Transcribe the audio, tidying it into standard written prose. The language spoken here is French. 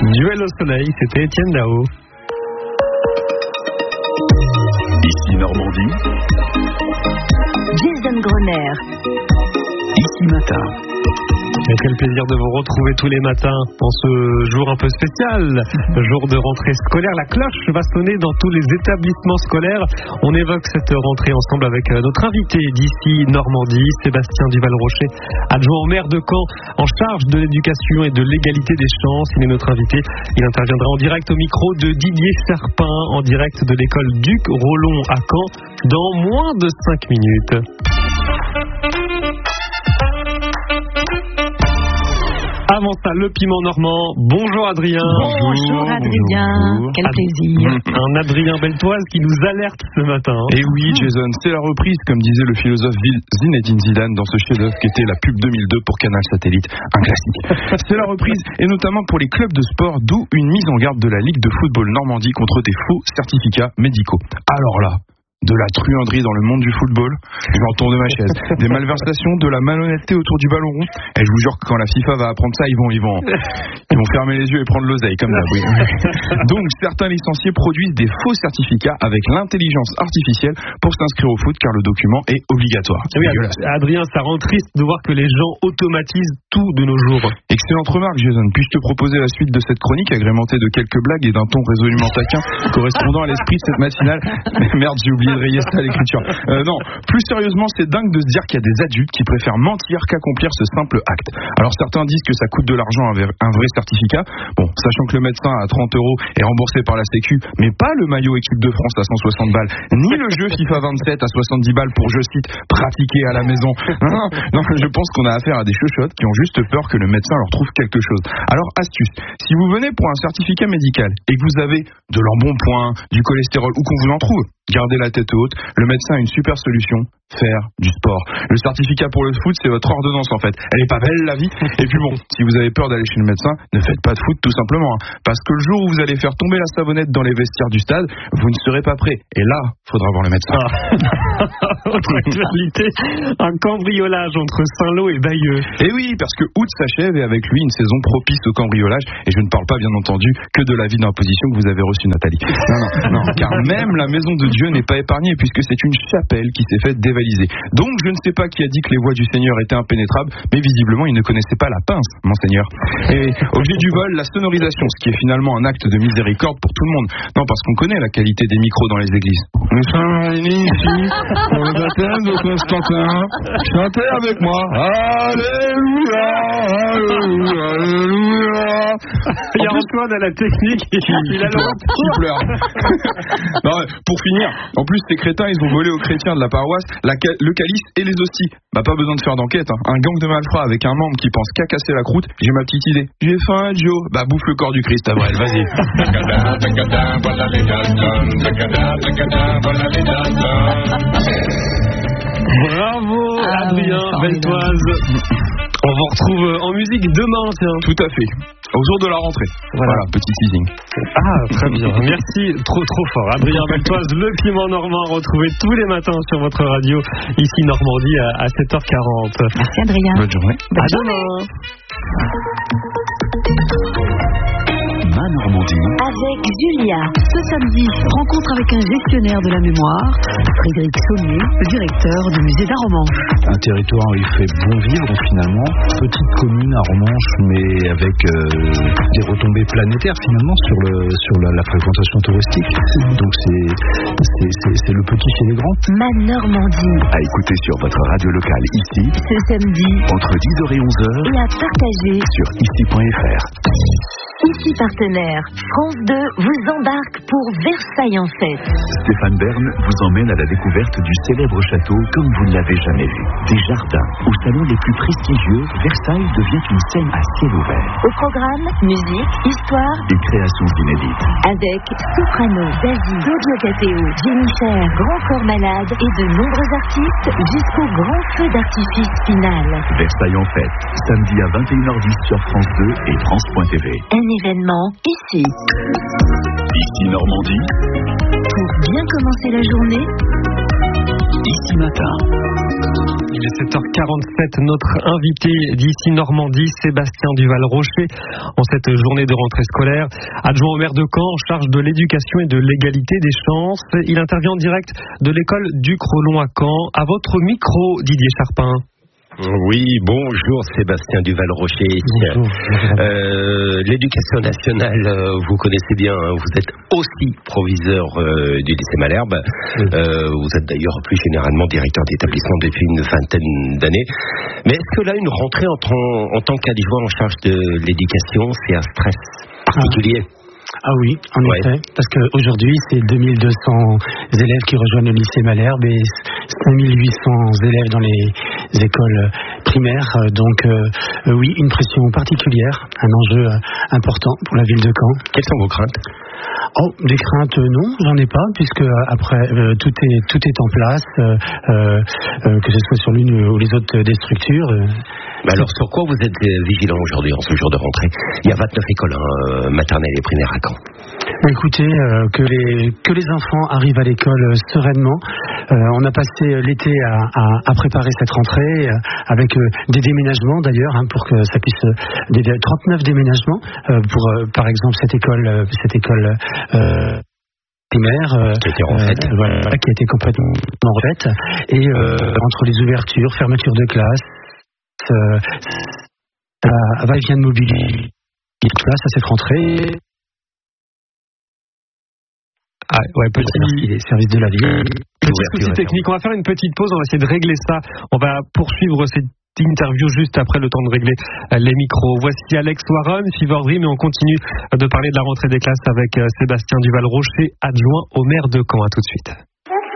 Duel au soleil, c'était Étienne Dao. Ici Normandie. Jason Grosner. Ici Matin. Et quel plaisir de vous retrouver tous les matins en ce jour un peu spécial, jour de rentrée scolaire. La cloche va sonner dans tous les établissements scolaires. On évoque cette rentrée ensemble avec notre invité d'ici Normandie, Sébastien Duval-Rocher, adjoint au maire de Caen en charge de l'éducation et de l'égalité des chances. Il est notre invité. Il interviendra en direct au micro de Didier Serpin, en direct de l'école Duc Rollon à Caen, dans moins de 5 minutes. Avant ça, le piment normand. Bonjour Adrien. Bonjour Adrien. Bonjour. Quel plaisir. Un Adrien Beltoise qui nous alerte ce matin. Et oui, Jason, c'est la reprise, comme disait le philosophe Zinedine Zidane dans ce chef-d'œuvre qui était la pub 2002 pour Canal Satellite, un classique. C'est la reprise, et notamment pour les clubs de sport, d'où une mise en garde de la Ligue de football Normandie contre des faux certificats médicaux. Alors là, de la truanderie dans le monde du football, j'en tourne de ma chaise. Des malversations, de la malhonnêteté autour du ballon rond. Et je vous jure que quand la FIFA va apprendre ça, ils vont fermer les yeux et prendre l'oseille, comme ça. Oui. Donc, certains licenciés produisent des faux certificats avec l'intelligence artificielle pour s'inscrire au foot, car le document est obligatoire. Oui, Adrien, ça rend triste de voir que les gens automatisent tout de nos jours. Excellente remarque, Jason. Puis-je te proposer la suite de cette chronique, agrémentée de quelques blagues et d'un ton résolument taquin, correspondant à l'esprit de cette matinale. Mais merde, j'ai oublié de rayer ça à l'écriture. Non, plus sérieusement, c'est dingue de se dire qu'il y a des adultes qui préfèrent mentir qu'accomplir ce simple acte. Alors certains disent que ça coûte de l'argent un vrai certificat. Bon, sachant que le médecin à 30 € est remboursé par la Sécu, mais pas le maillot équipe de France à 160 balles, ni le jeu FIFA 27 à 70 balles pour, je cite, pratiquer à la maison. Non, je pense qu'on a affaire à des chochottes qui ont juste peur que le médecin leur trouve quelque chose. Alors, astuce, si vous venez pour un certificat médical et que vous avez de l'embonpoint, du cholestérol ou qu'on vous en trouve, gardez la tête haute, le médecin a une super solution, faire du sport. Le certificat pour le foot, c'est votre ordonnance en fait. Elle est pas belle la vie. Et puis bon, si vous avez peur d'aller chez le médecin, ne faites pas de foot tout simplement. Parce que le jour où vous allez faire tomber la savonnette dans les vestiaires du stade, vous ne serez pas prêt. Et là, faudra voir le médecin. Autre actualité, un cambriolage entre Saint-Lô et Bayeux. Et oui, parce que août s'achève et avec lui une saison propice au cambriolage. Et je ne parle pas bien entendu que de l'avis d'imposition que vous avez reçu, Nathalie. Non, car même la maison de Dieu n'est pas épargnée puisque c'est une chapelle qui s'est faite dévaliser. Donc je ne sais pas qui a dit que les voies du Seigneur étaient impénétrables, mais visiblement il ne connaissait pas la pince, Monseigneur. Et objet du vol, la sonorisation, ce qui est finalement un acte de miséricorde pour tout le monde. Non, parce qu'on connaît la qualité des micros dans les églises. Nous sommes réunis ici pour le baptême de Constantin. Chantez avec moi. Alléluia, alléluia, alléluia. Il y a Antoine à la technique, il a qui pleure. Non, pour finir, en plus ces crétins ils ont volé aux chrétiens de la paroisse le calice et les hosties. Bah pas besoin de faire d'enquête, hein. Un gang de malfrats avec un membre qui pense qu'à casser la croûte, j'ai ma petite idée. J'ai faim, Joe. Bah bouffe le corps du Christ, Abrel, vas-y. Bravo Adrien Beltoise. On vous retrouve en musique demain, tiens. Tout à fait. Au jour de la rentrée. Voilà, petit teasing. Ah, très bien. Merci, trop fort. Adrien Beltoise, le piment normand, retrouvé tous les matins sur votre radio, ici Normandie à 7h40. Merci Adrien. Bonne journée. Bonne journée. Ma Normandie. Avec Julia. Ce samedi, rencontre avec un gestionnaire de la mémoire, Frédéric Sommier, le directeur du musée d'Arromanches. Un territoire où il fait bon vivre finalement, petite commune à Romanche, mais avec des retombées planétaires finalement sur la fréquentation touristique. Donc c'est le petit chez les grands. Ma Normandie. À écouter sur votre radio locale ici, Ce samedi, entre 10h et 11h, et à partager sur ici.fr. Ici partenaire, France 2 vous embarque pour Versailles en fête. Stéphane Bern vous emmène à la découverte du célèbre château comme vous ne l'avez jamais vu. Des jardins aux salons les plus prestigieux, Versailles devient une scène à ciel ouvert. Au programme, musique, histoire et créations inédites. avec Soprano, Daisy, Claudio Cateo, Jennifer, Grand Corps Malade et de nombreux artistes jusqu'au grand feu d'artifice final. Versailles en fête, samedi à 21h10 sur France 2 et France.tv. Un événement ici. Ici Normandie. Pour bien commencer la journée, Ici Matin. Il est 7h47, notre invité d'ici Normandie, Sébastien Duval-Rocher, en cette journée de rentrée scolaire, adjoint au maire de Caen en charge de l'éducation et de l'égalité des chances. Il intervient en direct de l'école du Crelon à Caen. À votre micro, Didier Charpin. Oui, bonjour Sébastien Duval-Rocher. L'éducation nationale, vous connaissez bien, vous êtes aussi proviseur du lycée Malherbe. Vous êtes d'ailleurs plus généralement directeur d'établissement depuis une vingtaine d'années. Mais est-ce que là, une rentrée en tant qu'adjoint en charge de l'éducation, c'est un stress particulier ? Ah oui, en effet, parce qu'aujourd'hui, c'est 2200 élèves qui rejoignent le lycée Malherbe et 5800 élèves dans les écoles primaires. Donc oui, une pression particulière, un enjeu important pour la ville de Caen. Quelles sont vos craintes ? Oh, des craintes, non, j'en ai pas, puisque après tout est en place, que ce soit sur l'une ou les autres des structures. Mais alors, sur quoi vous êtes vigilant aujourd'hui, en ce jour de rentrée ? Il y a 29 écoles maternelles et primaires à Caen. Écoutez, que les enfants arrivent à l'école sereinement. On a passé l'été à préparer cette rentrée avec des déménagements d'ailleurs, pour que ça puisse 39 déménagements pour par exemple cette école primaire qui a été refaite, qui a été complètement refaite, et entre les ouvertures, fermetures de classe, va-et-vient de mobilier, place à cette rentrée. Petit service de la ville. Petit souci technique. On va faire une petite pause. On va essayer de régler ça. On va poursuivre cette interview juste après le temps de régler les micros. Voici Alex Warren, Fever Dream, et on continue de parler de la rentrée des classes avec Sébastien Duval-Rocher, adjoint au maire de Caen. À tout de suite.